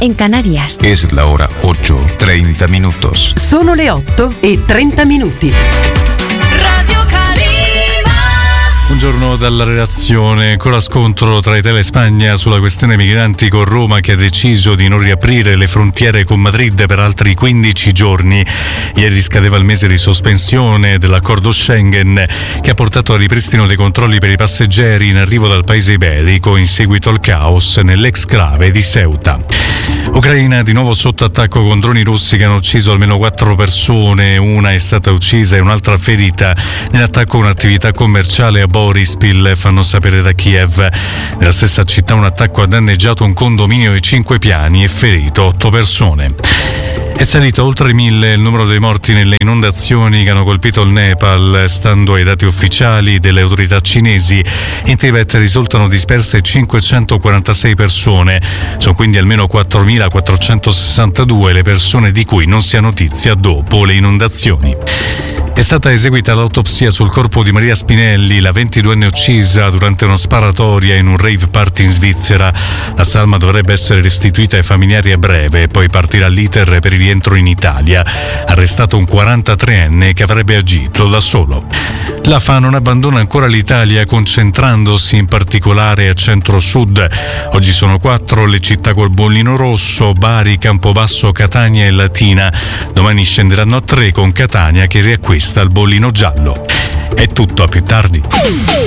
en Canarias. Es la hora 8:30 minutos. Sono le 8:30. Radio Calima. Buongiorno dalla redazione. Con scontro tra Italia e Spagna sulla questione migranti, con Roma che ha deciso di non riaprire le frontiere con Madrid per altri 15 giorni. Ieri scadeva il mese di sospensione dell'accordo Schengen, che ha portato al ripristino dei controlli per i passeggeri in arrivo dal paese iberico in seguito al caos nell'exclave di Ceuta. Ucraina di nuovo sotto attacco con droni russi che hanno ucciso almeno 4 persone, una è stata uccisa e un'altra ferita nell'attacco a un'attività commerciale a Borispil, fanno sapere da Kiev. Nella stessa città un attacco ha danneggiato un condominio di 5 piani e ferito 8 persone. È salito oltre 1.000 il numero dei morti nelle inondazioni che hanno colpito il Nepal. Stando ai dati ufficiali delle autorità cinesi, in Tibet risultano disperse 546 persone. Sono quindi almeno 4.462 le persone di cui non si ha notizia dopo le inondazioni. È stata eseguita l'autopsia sul corpo di Maria Spinelli, la 22enne uccisa durante una sparatoria in un rave party in Svizzera. La salma dovrebbe essere restituita ai familiari a breve e poi partirà l'iter per il rientro in Italia. Arrestato un 43enne che avrebbe agito da solo. L'AFA non abbandona ancora l'Italia, concentrandosi in particolare a centro-sud. Oggi sono 4 le città col bollino rosso: Bari, Campobasso, Catania e Latina. Domani scenderanno a 3 con Catania che riacquista il bollino giallo. È tutto, a più tardi.